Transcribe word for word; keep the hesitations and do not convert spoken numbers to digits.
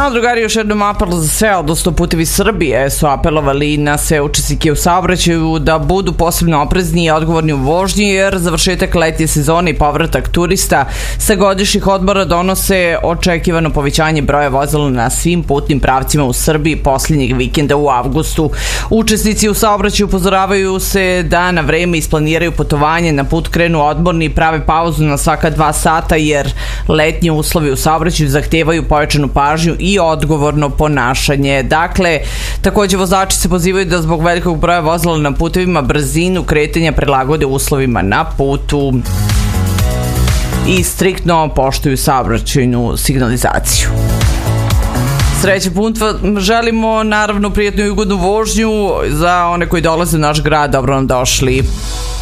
A drugari, još jednom apel za sve, odnosno Putevi Srbije su apelovali na sve učesnike u saobraćaju da budu posebno oprezni i odgovorni u vožnji, jer završetak letnje sezone i povratak turista sa godišnjih odmora donose očekivano povećanje broja vozila na svim putnim pravcima u Srbiji posljednjeg vikenda u avgustu. Učesnici u saobraćaju upozoravaju se da na vreme isplaniraju putovanje, na put krenu odmorni i prave pauzu na svaka dva sata, jer letnji uslovi u saobraćaju zahtevaju pojačanu pažnju i odgovorno ponašanje. Dakle, takođe vozači se pozivaju da zbog velikog broja vozila na putevima brzinu kretanja prilagode uslovima na putu i striktno poštuju saobraćajnu signalizaciju. Sreće puntva, želimo naravno prijatnu i ugodnu vožnju za one koji dolaze u naš grad. Dobro nam došli.